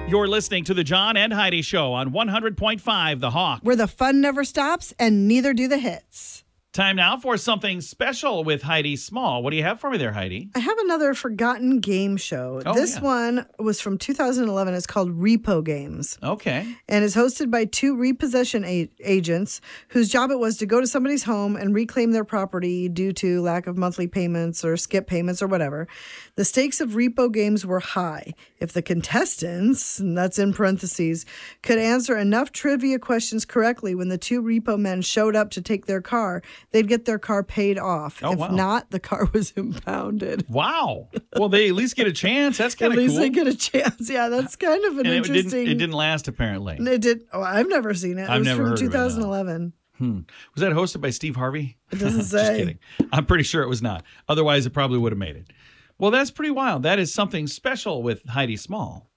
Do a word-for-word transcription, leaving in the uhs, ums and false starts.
You're listening to the John and Heidi Show on one hundred point five The Hawk. Where the fun never stops and neither do the hits. Time now for something special with Heidi Small. What do you have for me there, Heidi? I have another forgotten game show. Oh, this yeah. one was from two thousand eleven. It's called Repo Games. Okay. And is hosted by two repossession a- agents whose job it was to go to somebody's home and reclaim their property due to lack of monthly payments or skip payments or whatever. The stakes of Repo Games were high. If the contestants, and that's in parentheses, could answer enough trivia questions correctly when the two repo men showed up to take their car, they'd get their car paid off. Oh, if wow. not, the car was impounded. Wow. Well, they at least get a chance. That's kind At of least cool. they get a chance. Yeah, that's kind of an and it interesting. didn't, it didn't last, apparently. It did. Oh, I've never seen it. It I've was never from heard of it, no. twenty eleven. Hmm. Was that hosted by Steve Harvey? It doesn't Just say. kidding. I'm pretty sure it was not. Otherwise, it probably would have made it. Well, that's pretty wild. That is something special with Heidi Small.